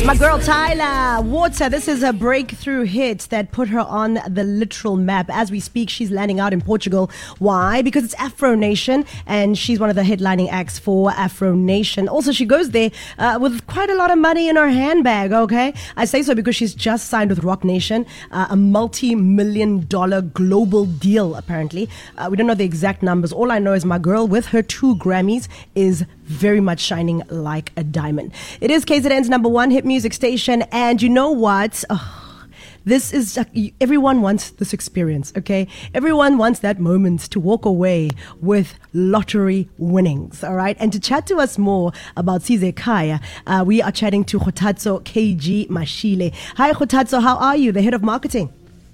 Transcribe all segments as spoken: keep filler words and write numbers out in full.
My girl Tyla, Water, this is a breakthrough hit that put her on the literal map. As we speak, she's landing out in Portugal. Why? Because it's Afro Nation, and she's one of the headlining acts for Afro Nation. Also, she goes there uh, with quite a lot of money in her handbag, okay? I say so because she's just signed with Rock Nation, uh, a multi-million dollar global deal, apparently. Uh, we don't know the exact numbers. All I know is my girl, with her two Grammys, is very much shining like a diamond. It is K Z N's number one hit music station, and you know what? Oh, this is, uh, everyone wants this experience, okay? Everyone wants that moment to walk away with lottery winnings, all right? And to chat to us more about Size Kaya, uh, we are chatting to Kgothatso K G Mashile. Hi, Kgothatso, how are you? The head of marketing.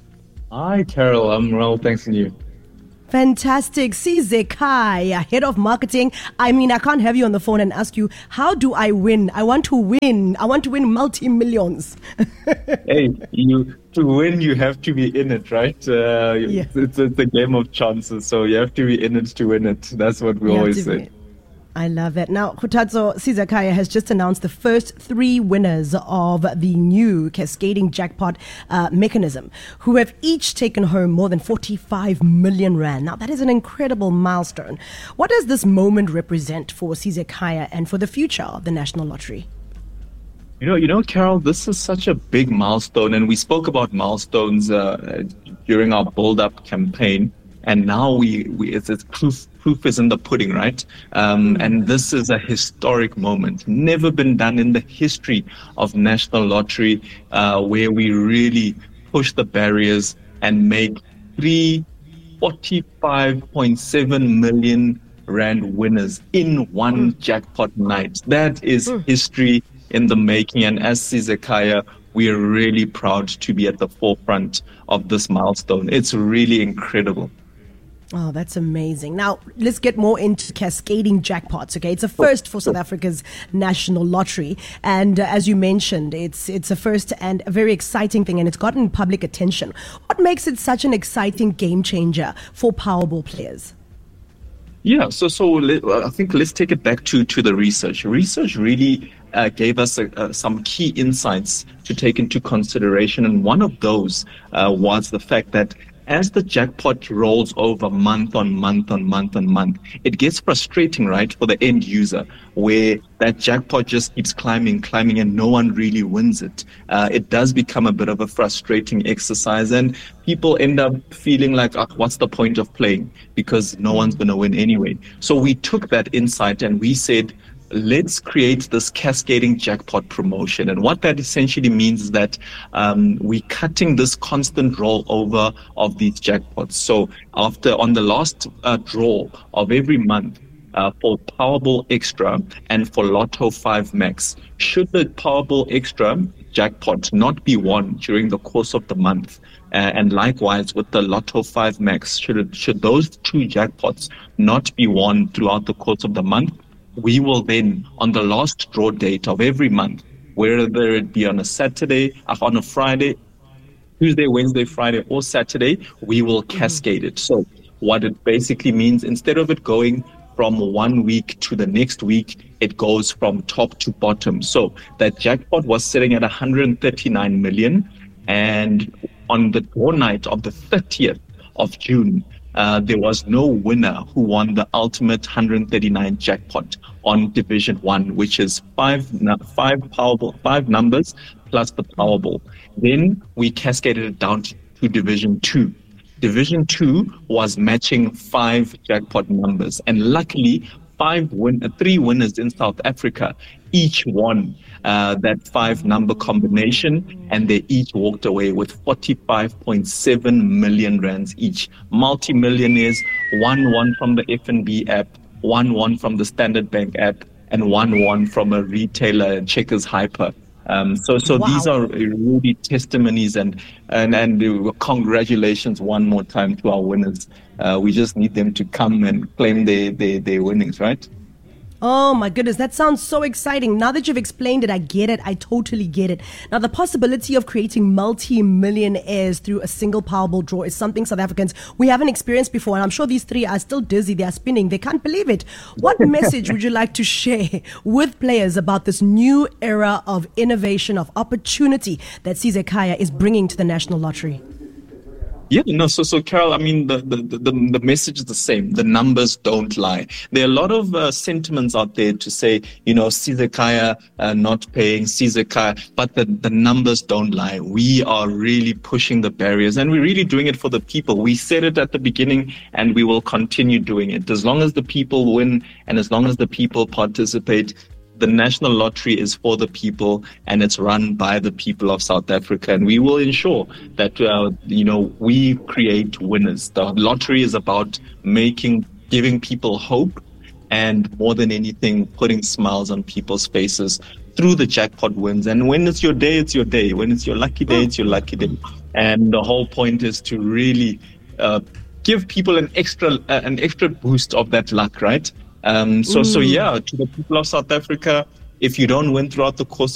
Hi, Carol. I'm well, thanks, and you? Fantastic. Size Kaya, head of marketing. I mean, I can't have you on the phone and ask you, how do I win? I want to win. I want to win multi-millions. Hey, you to win, you have to be in it, right? Uh, yeah. it's, it's a game of chances, so you have to be in it to win it. That's what we you always say. I love it. Now, Kgothatso, Size Kaya has just announced the first three winners of the new cascading jackpot uh, mechanism, who have each taken home more than forty-five million rand. Now, that is an incredible milestone. What does this moment represent for Size Kaya and for the future of the National Lottery? You know, you know, Carol, this is such a big milestone, and we spoke about milestones uh, during our build-up campaign. And now we, we it's, it's proof, proof is in the pudding, right? Um, and this is a historic moment, never been done in the history of National Lottery, uh, where we really push the barriers and make three forty-five point seven million rand winners in one jackpot night. That is history in the making. And as Size Kaya, we are really proud to be at the forefront of this milestone. It's really incredible. Oh, that's amazing. Now, let's get more into cascading jackpots, okay? It's a first for South Africa's National Lottery. And uh, as you mentioned, it's it's a first and a very exciting thing, and it's gotten public attention. What makes it such an exciting game changer for Powerball players? Yeah, so so let, I think let's take it back to, to the research. Research really uh, gave us uh, uh, some key insights to take into consideration. And one of those uh, was the fact that as the jackpot rolls over month on month on month on month, it gets frustrating, right, for the end user, where that jackpot just keeps climbing, climbing, and no one really wins it. Uh, it does become a bit of a frustrating exercise, and people end up feeling like, oh, what's the point of playing? Because no one's going to win anyway. So we took that insight and we said, let's create this cascading jackpot promotion. And what that essentially means is that um, we're cutting this constant rollover of these jackpots. So after on the last uh, draw of every month, uh, for Powerball Extra and for Lotto five Max, should the Powerball Extra jackpot not be won during the course of the month, uh, and likewise with the Lotto five Max, should it, should those two jackpots not be won throughout the course of the month, we will then, on the last draw date of every month, whether it be on a Saturday, on a Friday, Tuesday, Wednesday, Friday, or Saturday, we will cascade it. So what it basically means, instead of it going from one week to the next week, it goes from top to bottom. So that jackpot was sitting at one hundred thirty-nine million, and on the draw night of the thirtieth of June, Uh, there was no winner who won the ultimate one hundred thirty-nine jackpot on Division One, which is five five Powerball, five numbers plus the Powerball. Then we cascaded it down to, to Division Two. Division Two was matching five jackpot numbers, and luckily, five win, uh, three winners in South Africa each won uh, that five number combination, and they each walked away with forty-five point seven million rands each. Multi-millionaires, one won from the F N B app, one won from the Standard Bank app, and one won from a retailer, Checkers Hyper. Um, so, so wow. These are really testimonies, and and and uh, congratulations one more time to our winners. Uh, we just need them to come and claim their their, their winnings, right? Oh my goodness, that sounds so exciting. Now that you've explained it, I get it. I totally get it. Now, the possibility of creating multi-millionaires through a single Powerball draw is something South Africans, we haven't experienced before. And I'm sure these three are still dizzy. They are spinning. They can't believe it. What message would you like to share with players about this new era of innovation, of opportunity that Sizwe Khaya is bringing to the National Lottery? Yeah, no, so, so Carol, I mean, the, the, the, the message is the same. The numbers don't lie. There are a lot of uh, sentiments out there to say, you know, Sizwe Khaya uh, not paying, Sizwe Khaya, but the, the numbers don't lie. We are really pushing the barriers, and we're really doing it for the people. We said it at the beginning, and we will continue doing it. As long as the people win, and as long as the people participate, the National Lottery is for the people, and it's run by the people of South Africa. And we will ensure that, uh, you know, we create winners. The lottery is about making, giving people hope, and more than anything, putting smiles on people's faces through the jackpot wins. And when it's your day, it's your day. When it's your lucky day, it's your lucky day. And the whole point is to really uh, give people an extra, uh, an extra boost of that luck, right? Um, so, mm. so yeah, to the people of South Africa, if you don't win throughout the course